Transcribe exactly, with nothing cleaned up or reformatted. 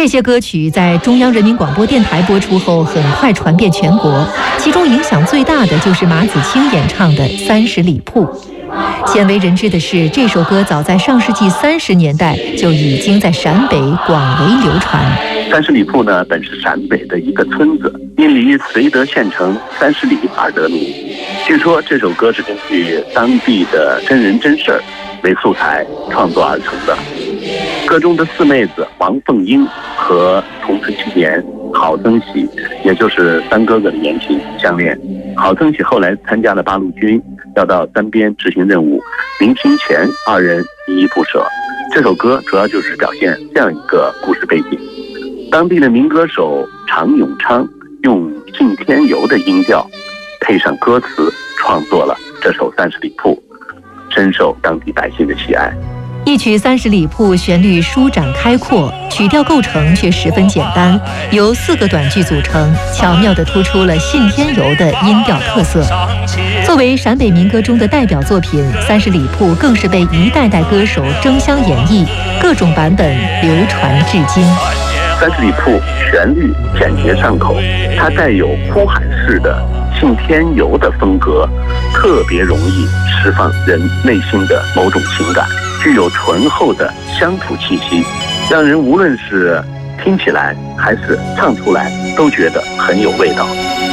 这些歌曲在中央人民广播电台播出后，很快传遍全国。其中影响最大的就是马子清演唱的《三十里铺》。鲜为人知的是，这首歌早在上世纪三十年代就已经在陕北广为流传。 三十里铺呢，本是陕北的一个村子，因离绥德县城三十里而得名。据说这首歌是根据当地的真人真事儿为素材创作而成的。歌中的四妹子王凤英和同村青年郝增喜，也就是三哥哥的言情相恋。郝增喜后来参加了八路军，要到三边执行任务，临行前二人依依不舍。这首歌主要就是表现这样一个故事背景。当地的民歌手常永昌用信天游的音调配上歌词，创作了这首《三十里铺》，深受当地百姓的喜爱。 一曲《三十里铺》旋律舒展开阔，曲调构成却十分简单，由四个短句组成，巧妙地突出了信天游的音调特色。作为陕北民歌中的代表作品，《三十里铺》更是被一代代歌手争相演绎，各种版本流传至今。 三十里铺旋律简洁上口，它带有呼喊式的信天游的风格，特别容易释放人内心的某种情感，具有醇厚的乡土气息，让人无论是听起来还是唱出来都觉得很有味道。